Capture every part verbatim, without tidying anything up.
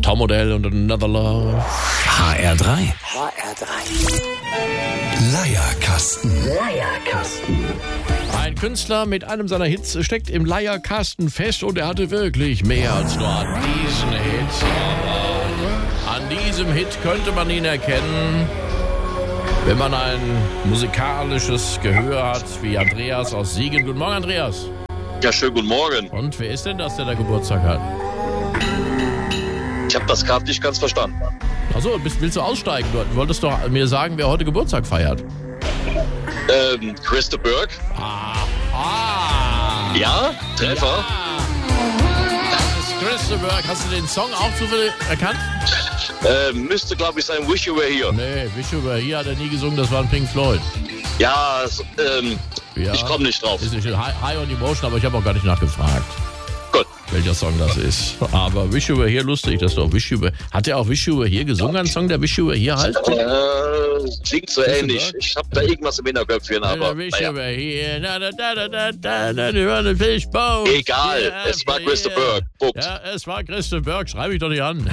Tom Odell und Another Love. H R drei. H R drei. Leierkasten. Leierkasten. Ein Künstler mit einem seiner Hits steckt im Leierkasten fest und er hatte wirklich mehr als nur an diesen Hit. Aber an diesem Hit könnte man ihn erkennen, wenn man ein musikalisches Gehör hat, wie Andreas aus Siegen. Guten Morgen, Andreas. Ja, schönen guten Morgen. Und wer ist denn das, der da Geburtstag hat? Ich habe das gerade nicht ganz verstanden. Achso, willst du aussteigen? Du wolltest doch mir sagen, wer heute Geburtstag feiert. Ähm, Chris de Burgh. Ah, ah. Ja, Treffer. Ja. Das ist Chris de Burgh. Hast du den Song auch zufällig erkannt? Äh, müsste, glaube ich, sein Wish You Were Here. Nee, Wish You Were Here hat er nie gesungen, das war ein Pink Floyd. Ja, ähm, Ja. ich komme nicht drauf. Ist nicht High, High on Emotion, aber ich habe auch gar nicht nachgefragt, Gut. welcher Song das ist. Aber Wish You Were Here, lustig, das ist doch Wish You Were... Hat er auch Wish You Were Here gesungen, ein Song, der Wish You Were Here halt? Äh, klingt so Chris de ähnlich. Burgh? Ich habe da irgendwas im Hinterköpfchen, aber Wish naja. You Were Here, na, da, da, da, da, da, da, da, da, Fishbone. Egal, Yeah, es war Chris de yeah. Burgh. Punkt. Ja, es war Chris de Burgh, schreibe ich doch nicht an.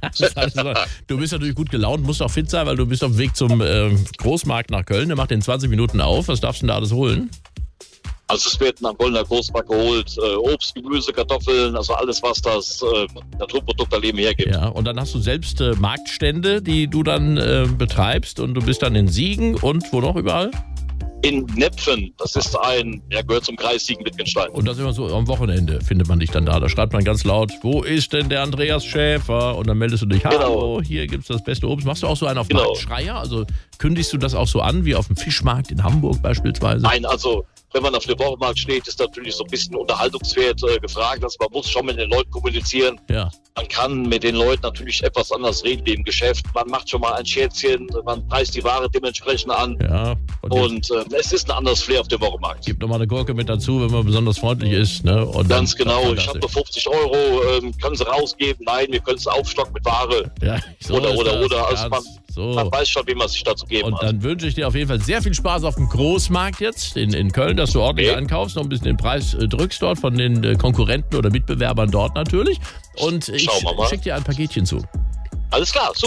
Du bist natürlich gut gelaunt, musst auch fit sein, weil du bist auf dem Weg zum äh, Großmarkt nach Köln. Der macht in zwanzig Minuten auf. Was darfst du denn da alles holen? Also es wird nach Kölner Großmarkt geholt. Äh, Obst, Gemüse, Kartoffeln, also alles, was das äh, Naturprodukterleben hergibt. Ja, und dann hast du selbst äh, Marktstände, die du dann äh, betreibst und du bist dann in Siegen und wo noch überall? In Nepfen, das ist ein, ja, gehört zum Kreis Siegen-Wittgenstein. Und das immer so am Wochenende findet man dich dann da. Da schreibt man ganz laut, wo ist denn der Andreas Schäfer? Und dann meldest du dich, hallo, Genau. hier gibt's das beste Obst. Machst du auch so einen auf Genau. Marktschreier? Also kündigst du das auch so an, wie auf dem Fischmarkt in Hamburg beispielsweise? Nein, also wenn man auf dem Wochenmarkt steht, ist natürlich so ein bisschen Unterhaltungswert äh, gefragt. Also man muss schon mit den Leuten kommunizieren. Ja. Man kann mit den Leuten natürlich etwas anders reden wie im Geschäft. Man macht schon mal ein Scherzchen, man preist die Ware dementsprechend an. Ja. Und, Und äh, es ist ein anderes Flair auf dem Wochenmarkt. gibt nochmal eine Gurke mit dazu, wenn man besonders freundlich ist. Ne? Und dann, Ganz genau. dann Ich habe fantastisch. nur fünfzig Euro. Ähm, können Sie rausgeben? Nein, wir können es aufstocken mit Ware. Ja, so oder, ist oder, das. oder. Also Ganz man, so. man weiß schon, wie man sich dazu geben Und hat. dann wünsche ich dir auf jeden Fall sehr viel Spaß auf dem Großmarkt jetzt in, in Köln, dass du ordentlich Okay. ankaufst, noch ein bisschen den Preis äh, drückst dort von den äh, Konkurrenten oder Mitbewerbern dort natürlich. Und ich Schauen wir mal. schicke dir ein Paketchen zu. Alles klar, super.